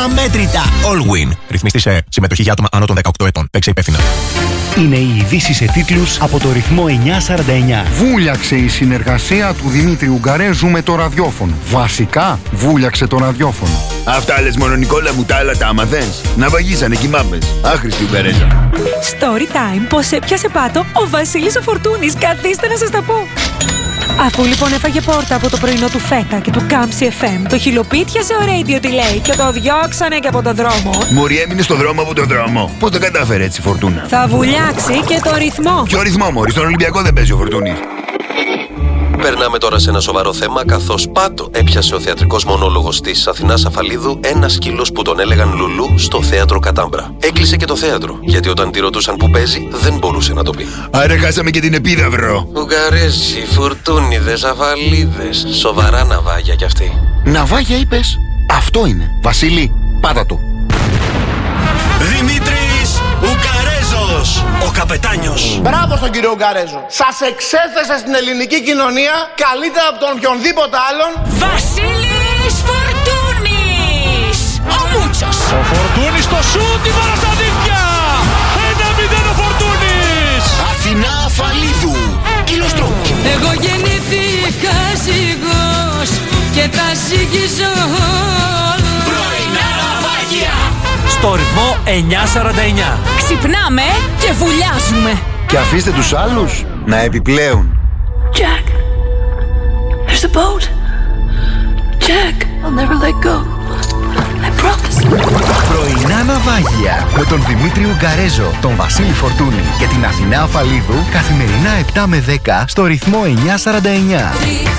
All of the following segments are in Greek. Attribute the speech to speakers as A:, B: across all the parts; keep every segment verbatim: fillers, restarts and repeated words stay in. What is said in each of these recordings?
A: αμέτρητα. Allwyn. Ρυθμιστή σε συμμετοχή για άτομα άνω των δεκαοκτώ ετών. Παίξε υπεύθυνα.
B: Είναι οι ειδήσεις σε τίτλους από το ρυθμό εννιακόσια σαράντα εννιά.
C: Βούλιαξε η συνεργασία του Δημήτρη Ουγγαρέζου με το ραδιόφωνο. Βασικά, βούλιαξε το ραδιόφωνο.
D: Αυτά λες μόνο, Νικόλα μου, τα άλλα τα άμαθες. Να βαγίσανε κι μάπες. Άχρηστη Ουγγαρέζα.
E: Story time, πως έπιασε πάτο ο Βασίλης ο Φορτούνης. Καθίστε να σας τα πω. Αφού λοιπόν έφαγε πόρτα από το πρωινό του Φέτα και του Κάμψη εφ εμ, το χιλοπίτιασε ο Radio Delay και το διώξανε και από τον δρόμο.
D: Μωρή, έμεινε στο δρόμο από τον δρόμο. Πώς το κατάφερε έτσι, Φορτούνα?
E: Θα βουλιάξει και το ρυθμό.
D: Ποιο ρυθμό, Μωρή? Στον Ολυμπιακό δεν παίζει ο Φορτούνης.
F: Περνάμε τώρα σε ένα σοβαρό θέμα, καθώς πάτο έπιασε ο θεατρικός μονόλογος της Αθηνάς Αφαλίδου, ένας σκύλος που τον έλεγαν Λουλού, στο θέατρο Κατάμπρα. Έκλεισε και το θέατρο, γιατί όταν τη ρωτούσαν που παίζει, δεν μπορούσε να το πει.
D: Άρα χάσαμε και την επίδαυρο.
F: Ουγγαρέζοι, Φουρτούνιδες, Αφαλίδες. Σοβαρά ναυάγια κι αυτοί.
C: Ναυάγια είπες? Αυτό είναι. Βασίλη, πάτα το.
A: Δημήτρης Ουγγαρέζος, ο καπετάνιος.
G: Μπράβο στον κύριο Ουγγαρέζο. Σας εξέθεσε στην ελληνική κοινωνία καλύτερα από τον οποιονδήποτε άλλον.
E: Βασίλης Φορτούνης, ο Μούτσος.
H: Ο Φορτούνης στο σούτ, η βάρα στα δίχτυα. ένα μηδέν ο Φορτούνης.
A: Αθηνά Αφαλίδου, Κιλοστρό.
E: Εγώ γεννήθηκα ζυγός και τα ζυγίζω.
A: Πρωινά ναυάγια.
B: Στο ρυθμό εννιακόσια σαράντα εννιά.
E: Ξυπνάμε και βουλιάζουμε.
C: Και αφήστε τους άλλους να επιπλέουν.
I: Jack, there's a boat. Jack, I'll never let go. I promise.
B: Πρωινά ναυάγια με τον Δημήτρη Ουγγαρέζο, τον Βασίλη Φορτούνη και την Αθηνά Αφαλίδου καθημερινά επτά με δέκα στο ρυθμό εννιακόσια σαράντα εννιά.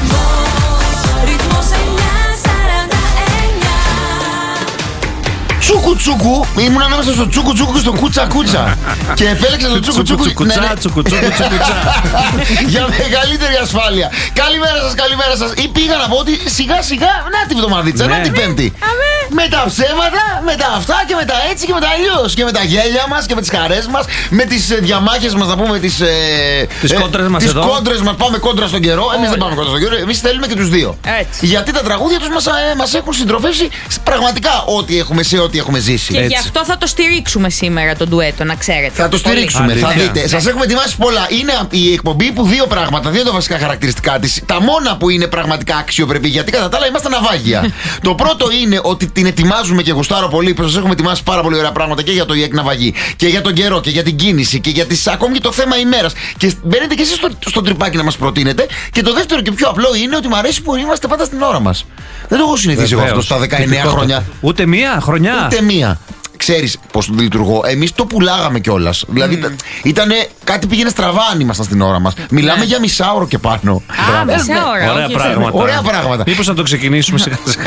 C: Τσούκου τσούκου, ήμουν ανάμεσα στο τσούκου τσούκου και στο κούτσα κούτσα. Και επέλεξα το τσούκου τσούκου.
B: Τσουκουτσά, τσουκουτσούκου, τσουκουτσά.
C: Για μεγαλύτερη ασφάλεια. Καλημέρα σας, καλημέρα σας. Ή πήγα να πω ότι σιγά σιγά, να τη βδομαδίτσα, να την Πέμπτη. Με τα ψέματα, με τα αυτά και με τα έτσι και με τα αλλιώς. Και με τα γέλια μας και με τις χαρές μας. Με τις διαμάχες μας, να πούμε τις.
B: Τις κόντρες μας εδώ.
C: Τις κόντρες μας, πάμε κόντρα στον καιρό. Εμείς δεν πάμε κόντρα στον καιρό. Εμείς θέλουμε και τους δύο. Γιατί τα τραγούδια τους μας έχουν συντροφεύσει πραγματικά ό,τι έχουμε σε ό,τι έχουμε ζήσει.
J: Και γι' αυτό θα το στηρίξουμε σήμερα το ντουέτο, να ξέρετε.
C: Θα το στηρίξουμε, θα δείτε. Ναι. Σας έχουμε ετοιμάσει πολλά. Είναι η εκπομπή που δύο πράγματα, δύο τα βασικά χαρακτηριστικά της. Τα μόνα που είναι πραγματικά αξιοπρεπή, γιατί κατά τα άλλα είμαστε ναυάγια. Το πρώτο είναι ότι την ετοιμάζουμε και γουστάρω πολύ, που σας έχουμε ετοιμάσει πάρα πολύ ωραία πράγματα και για το ΙΕΚ ναυαγή και για τον καιρό και για την κίνηση και για τις, ακόμη και το θέμα ημέρας. Και μπαίνετε και εσείς στο, στο τρυπάκι να μας προτείνετε. Και το δεύτερο και πιο απλό είναι ότι μου αρέσει που είμαστε πάντα στην ώρα μας. Δεν το έχω συνηθίσει εγώ αυτό στα δεκαεννιά χρόνια.
B: Ούτε μία χρονιά.
C: Ούτε μία. Ξέρεις πώς το λειτουργώ. Εμείς το πουλάγαμε κιόλας. Mm. Δηλαδή ήταν κάτι πήγαινε στραβά αν ήμασταν στην ώρα μας. Μιλάμε yeah. για μισάωρο και πάνω.
J: Α, μισάωρο.
B: Ωραία πράγματα.
C: Ωραία πράγματα.
B: Μήπως να το ξεκινήσουμε σιγά σιγά.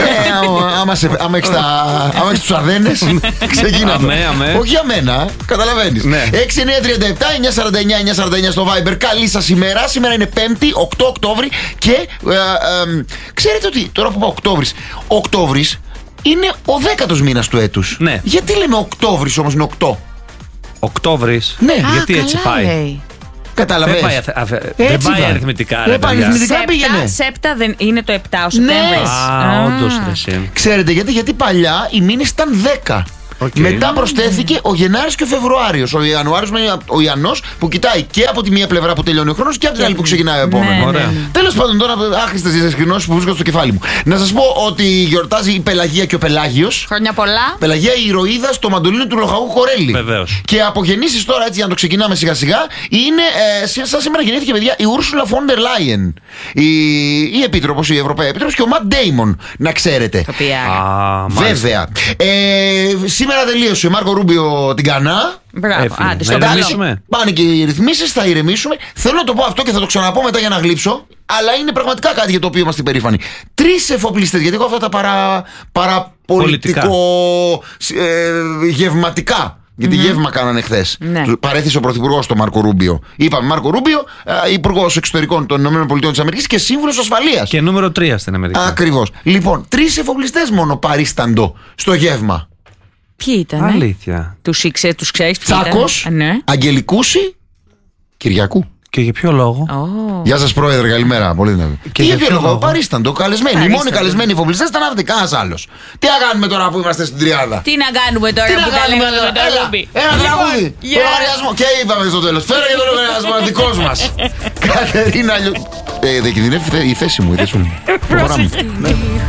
C: Άμα έχεις τους αρδένες, ξεκίνα.
B: Αμέ, αμέ.
C: Όχι για μένα, καταλαβαίνεις. έξι εννιά τρία επτά εννιά σαράντα εννιά εννιά σαράντα εννιά στο Viber. Καλή σας ημέρα. Σήμερα είναι Πέμπτη, οκτώ Οκτώβρη. Και ξέρετε ότι τώρα που είπα Οκτώβρης, Οκτώβρης είναι ο δέκατος μήνας του έτους.
B: Ναι.
C: Γιατί λέμε Οκτώβρης όμως είναι οκτώ?
B: Οκτώβρης.
C: Ναι.
B: Α, γιατί έτσι πάει.
J: Λέει.
C: Καταλαβαίνεις.
B: Δεν πάει, αφ... δεν πάει αριθμητικά.
C: Δεν πάει αριθμητικά, πήγαινε.
J: Σέπτα δεν είναι το επτά ο Σεπτέμβρης.
B: Α, όντως ρε.
C: Ξέρετε γιατί, γιατί παλιά οι μήνες ήταν δέκα. Okay. Μετά προσθέθηκε ο Γενάρης και ο Φεβρουάριος. Ο Ιανουάριος είναι ο Ιαννός που κοιτάει και από τη μία πλευρά που τελειώνει ο χρόνος και από την άλλη που ξεκινάει ο επόμενο.
J: Ναι, ναι, ναι.
C: Τέλος πάντων, τώρα άχρηστες διευκρινώσεις που βρίσκω στο κεφάλι μου. Να σας πω ότι γιορτάζει η Πελαγία και ο Πελάγιος.
J: Χρόνια πολλά.
C: Πελαγία η ηρωίδα στο μαντολίνο του λοχαγού Κορέλη.
B: Βεβαίως.
C: Και από γεννήσεις τώρα, έτσι για να το ξεκινάμε σιγά σιγά, είναι. Ε, σαν σήμερα γεννήθηκε, παιδιά, η Ούρσουλα Φόντερ Λάιεν. Η, η Επίτροπος, η Ευρωπαϊκή Επίτροπος και ο Ματ Ντέιμον, να ξέρετε.
B: Α,
C: βέβαια. Ε, σήμερα τελείωσε ο Μάρκο Ρούμπιο την Κανά.
J: Μπράβο. Άντε,
B: στο ηρεμήσουμε.
C: Πάνε και οι ρυθμίσεις, θα ηρεμήσουμε. Θέλω να το πω αυτό και θα το ξαναπώ μετά για να γλύψω. Αλλά είναι πραγματικά κάτι για το οποίο είμαστε περήφανοι. Τρεις εφοπλιστές, γιατί έχω αυτά τα παρα, παραπολιτικό ε, γευματικά. Γιατί mm-hmm. γεύμα κάνανε χθες. Ναι. Παρέθεσε ο Πρωθυπουργός τον Μάρκο Ρούμπιο. Είπαμε Μάρκο Ρούμπιο, Υπουργός Εξωτερικών των ΗΠΑ και Σύμβουλος Ασφαλείας.
B: Και νούμερο τρία στην Αμερική.
C: Ακριβώς. Λοιπόν, τρεις εφοπλιστές μόνο παρίσταντο στο γεύμα.
J: Ποιοι ήταν?
B: Αλήθεια.
J: Τους ήξερε, τους ξέρεις ποιοι
C: Τσάκος,
J: ήταν? Ναι.
C: Αγγελικούση, Κυριακού.
K: Και για ποιο λόγο?
J: Oh.
C: Γεια σας πρόεδρε, καλημέρα. Πολύ δυνατό. Και για ποιο λόγο? Παρίσταντο, καλεσμένοι. Οι μόνοι καλεσμένοι εφοπλιστές ήταν αυτοί, κανένας άλλος. Τι να κάνουμε τώρα που είμαστε στην τριάδα?
J: Τι να κάνουμε τώρα
C: Τι
J: που
C: να
J: τα
C: κάνουμε
J: λέμε
C: τώρα?
J: με το
C: Έλα,
J: Ρούμπι.
C: ένα τραγούδι.
J: Yeah.
C: Το λογαριασμό. Και είπαμε στο τέλος. Φέρε και το λογαριασμό, δικός μας. Κατερίνα Λιου. Ε, δεν κινδυνεύει η θέση μου, η θέση μου.